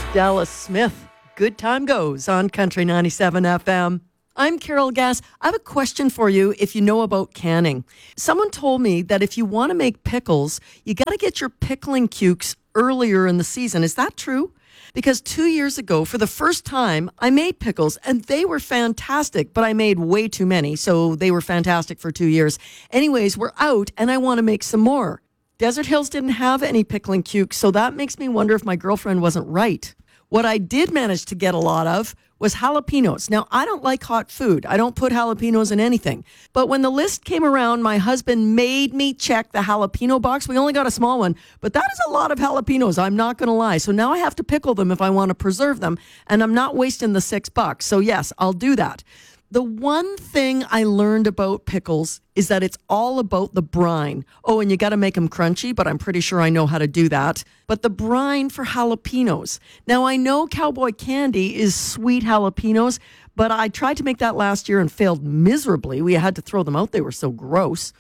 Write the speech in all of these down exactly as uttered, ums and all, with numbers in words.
Della Smith. Good time goes on Country ninety-seven F M. I'm Carol Gass. I have a question for you if you know about canning. Someone told me that if you want to make pickles, you got to get your pickling cukes earlier in the season. Is that true? Because two years ago, for the first time, I made pickles, and they were fantastic, but I made way too many, so they were fantastic for two years. Anyways, we're out, and I want to make some more. Desert Hills didn't have any pickling cukes, so that makes me wonder if my girlfriend wasn't right. What I did manage to get a lot of was jalapenos. Now, I don't like hot food. I don't put jalapenos in anything. But when the list came around, my husband made me check the jalapeno box. We only got a small one, but that is a lot of jalapenos. I'm not going to lie. So now I have to pickle them if I want to preserve them, and I'm not wasting the six bucks. So yes, I'll do that. The one thing I learned about pickles is that it's all about the brine. Oh, and you got to make them crunchy, but I'm pretty sure I know how to do that. But the brine for jalapenos. Now, I know cowboy candy is sweet jalapenos, but I tried to make that last year and failed miserably. We had to throw them out. They were so gross.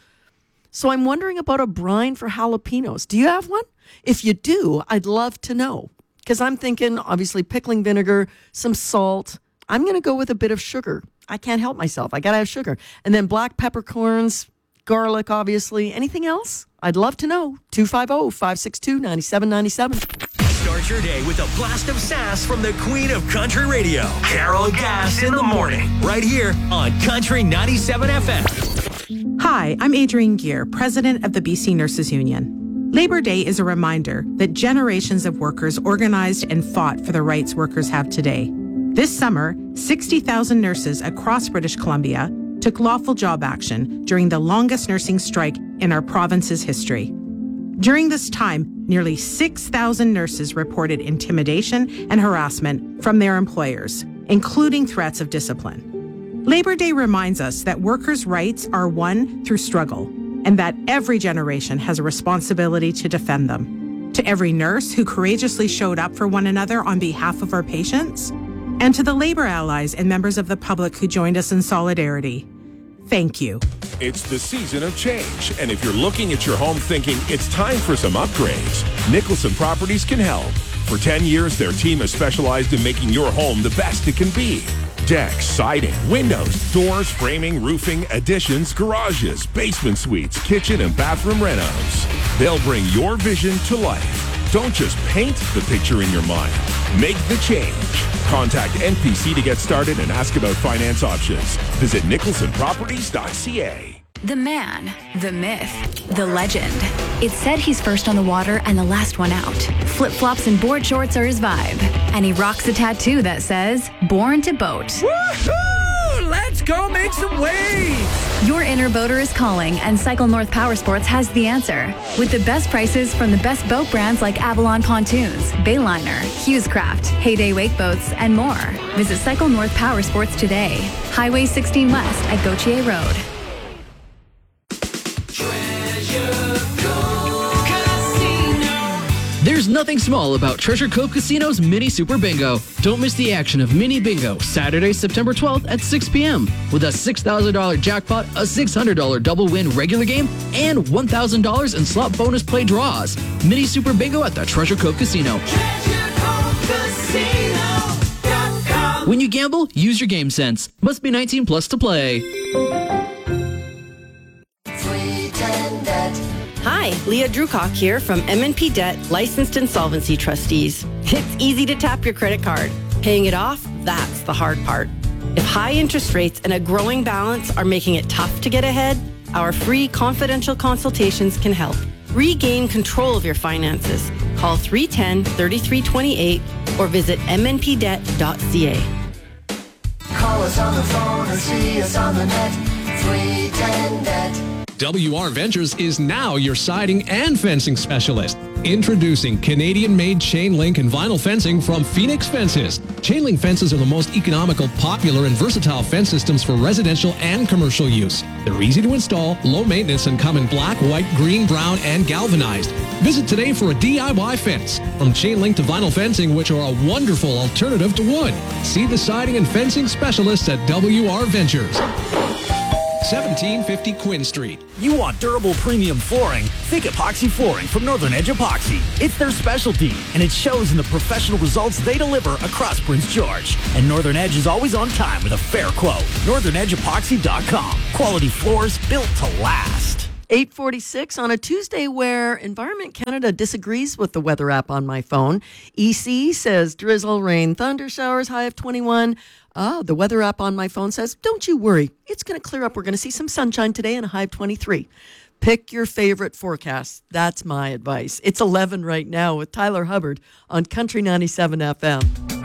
So I'm wondering about a brine for jalapenos. Do you have one? If you do, I'd love to know. Because I'm thinking, obviously, pickling vinegar, some salt. I'm going to go with a bit of sugar. I can't help myself. I got to have sugar. And then black peppercorns, garlic, obviously. Anything else? I'd love to know. two five zero, five six two, nine seven nine seven. Start your day with a blast of sass from the queen of country radio, Carol Gass in the morning, right here on Country ninety-seven F M. Hi, I'm Adrienne Gear, president of the B C Nurses Union. Labor Day is a reminder that generations of workers organized and fought for the rights workers have today. This summer, sixty thousand nurses across British Columbia took lawful job action during the longest nursing strike in our province's history. During this time, nearly six thousand nurses reported intimidation and harassment from their employers, including threats of discipline. Labor Day reminds us that workers' rights are won through struggle, and that every generation has a responsibility to defend them. To every nurse who courageously showed up for one another on behalf of our patients, and to the labor allies and members of the public who joined us in solidarity, thank you. It's the season of change, and if you're looking at your home thinking it's time for some upgrades, Nicholson Properties can help. For ten years, their team has specialized in making your home the best it can be. Decks, siding, windows, doors, framing, roofing, additions, garages, basement suites, kitchen and bathroom renos. They'll bring your vision to life. Don't just paint the picture in your mind. Make the change. Contact N P C to get started and ask about finance options. Visit nicholson properties dot c a. The man, the myth, the legend. It's said he's first on the water and the last one out. Flip-flops and board shorts are his vibe. And he rocks a tattoo that says, Born to Boat. Woohoo! Let's go make some waves! Your inner boater is calling, and Cycle North Power Sports has the answer. With the best prices from the best boat brands like Avalon Pontoons, Bayliner, Hughescraft, Heyday Wake Boats, and more. Visit Cycle North Power Sports today. Highway sixteen West at Gautier Road. There's nothing small about Treasure Cove Casino's Mini Super Bingo. Don't miss the action of Mini Bingo, Saturday, September twelfth at six p.m. with a six thousand dollars jackpot, a six hundred dollars double win regular game, and one thousand dollars in slot bonus play draws. Mini Super Bingo at the Treasure Cove Casino. Treasure Cove Casino dot com. When you gamble, use your game sense. Must be nineteen plus to play. Hi, Leah Drucock here from M and P Debt, licensed insolvency trustees. It's easy to tap your credit card. Paying it off, that's the hard part. If high interest rates and a growing balance are making it tough to get ahead, our free confidential consultations can help. Regain control of your finances. Call three one zero, three three two eight or visit m n p debt dot c a. Call us on the phone or see us on the net. three one zero net. W R Ventures is now your siding and fencing specialist. Introducing Canadian-made chain link and vinyl fencing from Phoenix Fences. Chain link fences are the most economical, popular, and versatile fence systems for residential and commercial use. They're easy to install, low maintenance, and come in black, white, green, brown, and galvanized. Visit today for a D I Y fence. From chain link to vinyl fencing, which are a wonderful alternative to wood. See the siding and fencing specialists at W R Ventures. seventeen fifty Quinn Street. You want durable premium flooring? Think epoxy flooring from Northern Edge Epoxy. It's their specialty, and it shows in the professional results they deliver across Prince George. And Northern Edge is always on time with a fair quote. northern edge epoxy dot com. Quality floors built to last. eight forty-six on a Tuesday where Environment Canada disagrees with the weather app on my phone. E C says drizzle, rain, thunder showers, high of twenty-one. Ah, the weather app on my phone says, don't you worry. It's going to clear up. We're going to see some sunshine today and a high of twenty-three. Pick your favorite forecast. That's my advice. It's eleven right now with Tyler Hubbard on Country ninety-seven F M.